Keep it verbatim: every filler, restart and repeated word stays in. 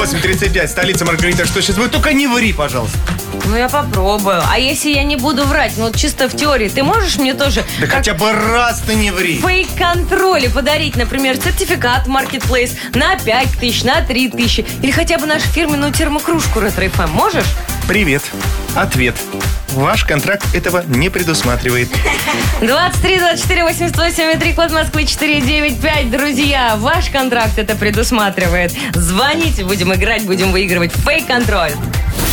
восемь тридцать пять, столица Маргарита. Что сейчас будет? Только не ври, пожалуйста. Ну, я попробую. А если я не буду врать, ну, чисто в теории, ты можешь мне тоже... Да как хотя бы раз ты не ври. в фейк-контроле подарить, например, сертификат в Marketplace на пять тысяч, на три тысячи. Или хотя бы нашу фирменную термокружку Ретро эф эм. Можешь? Привет. Ответ. Ваш контракт этого не предусматривает. двадцать три двадцать четыре восемьдесят восемь три, код Москвы четыре девять пять. Друзья, ваш контракт это предусматривает. Звоните, будем играть, будем выигрывать. Фейк-контроль.